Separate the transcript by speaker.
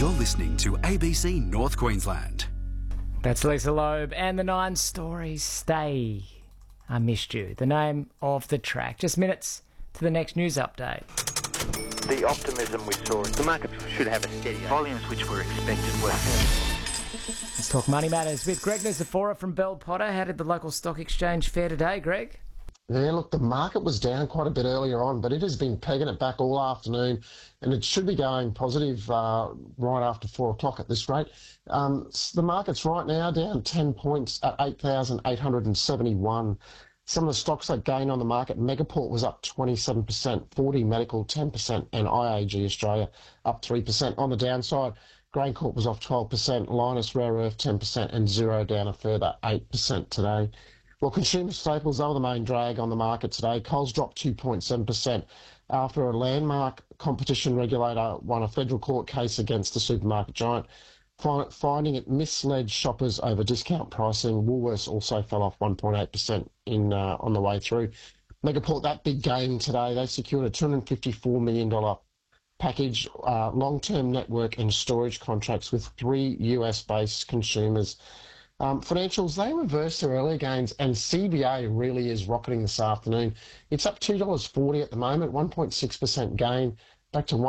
Speaker 1: You're listening to ABC North Queensland.
Speaker 2: That's Lisa Loeb and the 9 Stories Stay. I missed you. The name of the track. Just minutes to the next news update.
Speaker 3: The optimism we saw, the market should have a steady volumes which were expected were.
Speaker 2: Let's talk money matters with Greg Niziphora from Bell Potter. How did the local stock exchange fare today, Greg?
Speaker 4: Yeah, look, the market was down quite a bit earlier on, but it has been pegging it back all afternoon, and it should be going positive right after 4 o'clock at this rate. The market's right now down 10 points at 8,871. Some of the stocks that gained on the market, Megaport was up 27%, 40 Medical 10%, and IAG Australia up 3%. On the downside, GrainCorp was off 12%, Lynas Rare Earth 10%, and Xero down a further 8% today. Well, consumer staples, they were the main drag on the market today. Coles dropped 2.7% after a landmark competition regulator won a federal court case against the supermarket giant, finding it misled shoppers over discount pricing. Woolworths also fell off 1.8% on the way through. Megaport, that big gain today, they secured a $254 million package, long-term network and storage contracts with 3 US-based consumers. Financials, they reversed their earlier gains, and CBA really is rocketing this afternoon. It's up $2.40 at the moment, 1.6% gain, back to